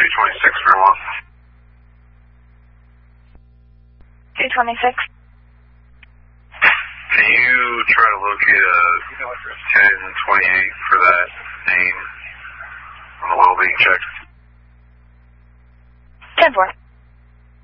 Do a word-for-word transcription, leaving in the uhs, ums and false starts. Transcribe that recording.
twenty-six Fairmont. two twenty-six. Can you try to locate a ten twenty-eight for that name on the well being check? ten four.